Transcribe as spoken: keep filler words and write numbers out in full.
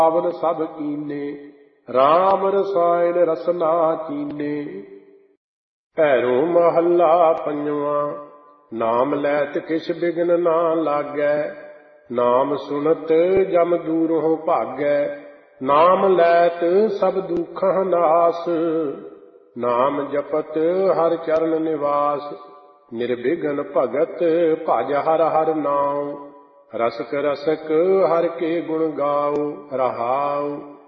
ਪਾਵਨ ਸਭ ਕੀਨੇ, ਰਾਮ ਰਸਾਇਣ ਰਸਨਾ ਚੀਨੇ। ਭੈਰੋ ਮਹੱਲਾ ਪੰਜਵਾਂ। ਨਾਮ ਲੈਤ ਕਿਛ ਬਿਘਨ ਨਾ ਲਾਗੈ, ਨਾਮ ਸੁਨਤ ਜਮ ਦੂਰੋਂ ਭਾਗੈ। ਨਾਮ ਲੈਤ ਸਭ ਦੁਖਾਂ ਨਾਸ, ਨਾਮ ਜਪਤ ਹਰ ਚਰਨ ਨਿਵਾਸ। ਨਿਰਬਿਘਨ ਭਗਤ ਭਜ ਹਰ ਹਰ ਨਾਉ, ਰਸਕ ਰਸਕ ਹਰ ਕੇ ਗੁਣ ਗਾਉ। ਰਹਾਉ